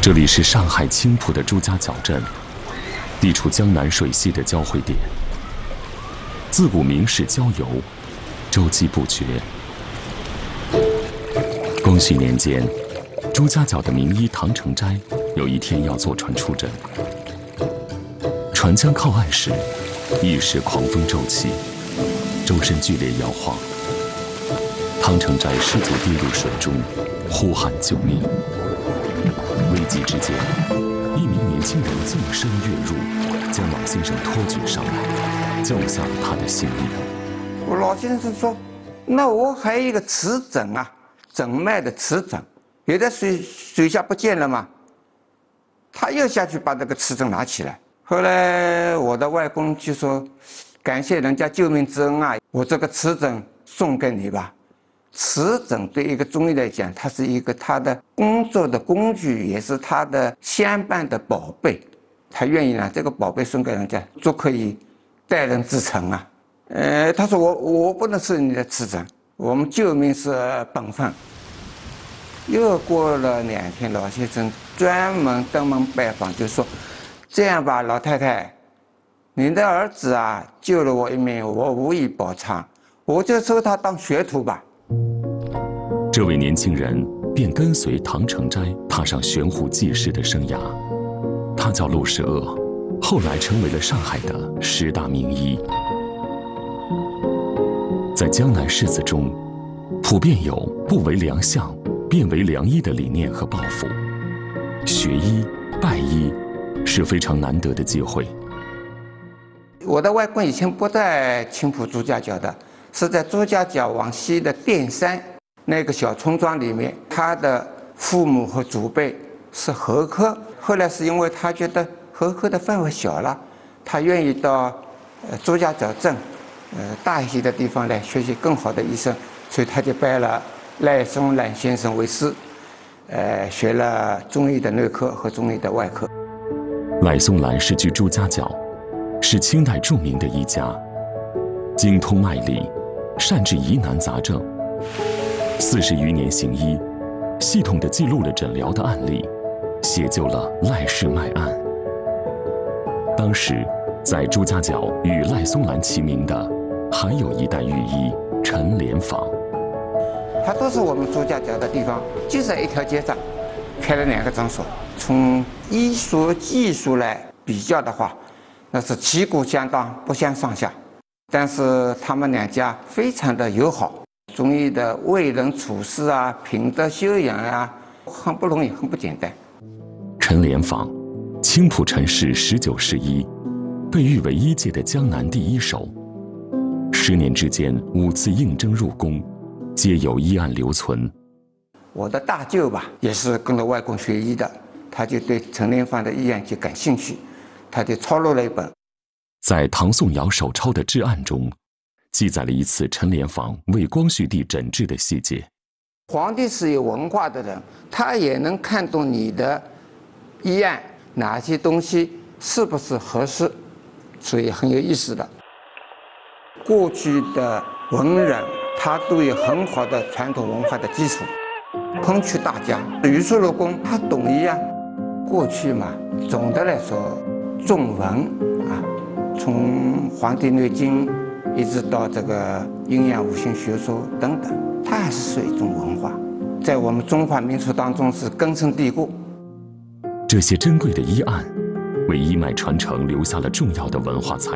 这里是上海青浦的朱家角镇，地处江南水系的交汇点。自古名士郊游，周期不绝。光绪年间，朱家角的名医唐成斋有一天要坐船出征。船将靠岸时，一时狂风骤起，周身剧烈摇晃。唐成斋失足跌入水中，呼喊救命。危急之间，一名年轻人纵身跃入，将老先生托举上来，救下了他的性命。 我老先生说：“那我还有一个瓷枕啊，整脉的瓷枕，也在水下不见了吗？”他又下去把这个瓷枕拿起来。后来我的外公就说：“感谢人家救命之恩啊，我这个瓷枕送给你吧。”瓷枕对一个中医来讲，它是一个他的工作的工具，也是他的相伴的宝贝。他愿意拿这个宝贝送给人家，就可以待人之诚啊。他说我不能收你的瓷枕，我们救命是本分。又过了2天，老先生专门登门拜访，就说：“这样吧，老太太，你的儿子啊救了我一命，我无以报偿，我就收他当学徒吧。” 这位年轻人便跟随唐成斋踏上悬壶济世的生涯。他叫陆世鄂，后来成为了上海的10大名医。在江南士子中，普遍有不为良相，便为良医的理念和抱负。学医、拜医是非常难得的机会。 我的外公以前不在青浦朱家角的，是在朱家角往西的淀山那个小村庄里面。他的父母和祖辈是河科，后来是因为他觉得河科的范围小了，他愿意到朱家角镇大一些的地方来学习更好的医生，所以他就拜了赖松兰先生为师，学了中医的内科和中医的外科。 赖松兰是居朱家角，是清代著名的医家，精通脉理，善治疑难杂症。40余年行医，系统地记录了诊疗的案例，写就了赖氏脉案。当时，在朱家角与赖松兰齐名的，还有一代御医陈莲坊。 他都是我们朱家角的地方，就在一条街上开了2个诊所。从医术技术来比较的话，那是旗鼓相当，不相上下。但是他们2家非常的友好，中医的为人处事啊，品德修养啊，很不容易，很不简单。 陈莲坊，青浦陈氏19世医，被誉为医界的江南第一手。10年之间5次应征入宫，皆有医案留存。 我的大舅吧，也是跟着外公学医的，他就对陈莲坊的医案就感兴趣，他就抄录了一本。 在唐宋尧手抄的治案中，记载了一次陈莲坊为光绪帝诊治的细节。 皇帝是有文化的人，他也能看懂你的医案哪些东西是不是合适，所以很有意思的。过去的文人他都有很好的传统文化的基础，昆曲大家虞书陆公他懂医啊。过去嘛，总的来说重文啊，从《黄帝内经》一直到这个阴阳五行学说等等，它还是属于一种文化，在我们中华民族当中是根深蒂固。 这些珍贵的医案，为医脉传承留下了重要的文化财